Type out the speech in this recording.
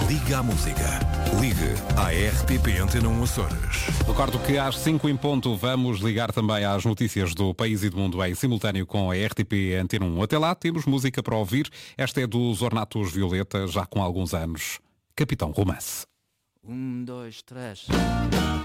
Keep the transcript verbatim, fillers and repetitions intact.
Liga à música. Ligue à R T P Antena um Açores. Recordo que às cinco em ponto vamos ligar também às notícias do país e do mundo em simultâneo com a R T P Antena um. Até lá temos música para ouvir. Esta é dos Ornatos Violeta, já com alguns anos. Capitão Romance. Um, dois, três.